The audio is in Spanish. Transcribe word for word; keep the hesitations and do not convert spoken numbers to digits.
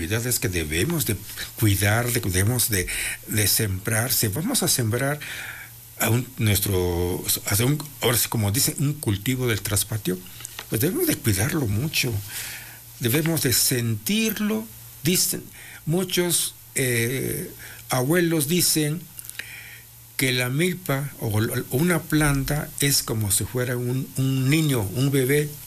actividades que debemos de cuidar, de, debemos de, de sembrar. Si vamos a sembrar a un, nuestro, a un, ahora sí, como dicen, un cultivo del traspatio, pues debemos de cuidarlo mucho, debemos de sentirlo. Dicen, muchos eh, abuelos dicen que la milpa o una planta es como si fuera un, un niño, un bebé